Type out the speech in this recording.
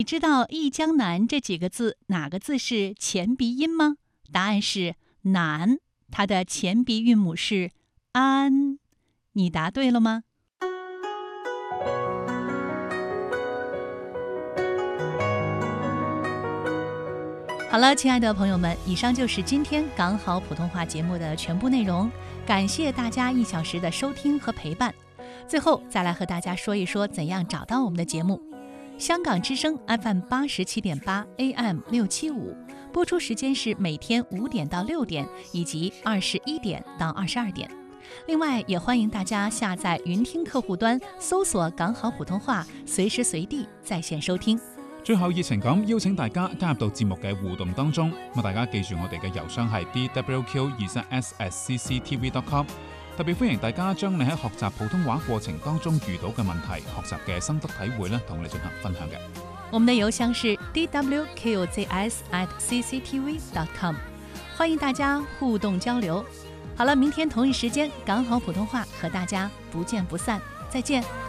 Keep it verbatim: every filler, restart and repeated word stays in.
知道“忆江南”这几个字哪个字是前鼻音吗？答案是南，它的前鼻韵母是安。你答对了吗？好了，亲爱的朋友们，以上就是今天港好普通话节目的全部内容，感谢大家一小时的收听和陪伴。最后再来和大家说一说怎样找到我们的节目。香港之声 F M 八十七点八 A M 六七五，播出时间是每天五点到六点，以及二十一点到二十二点。另外，也欢迎大家下載雲聽客戶端，搜索港好普通話，隨時隨地在線收聽。 最後熱情咁邀請大家加入到節目嘅互動當中，咁大家記住我哋嘅郵箱係 d w q 二三 s at c c t v dot com。特別歡迎大家將你喺學習普通話過程當中遇到嘅問題、學習嘅心得體會咧，同我哋進行分享嘅。 我們的郵箱是 d w q z s at c c t v dot com， 歡迎大家互動交流。好了，明天同一時間，港好普通話和大家不見不散，再見。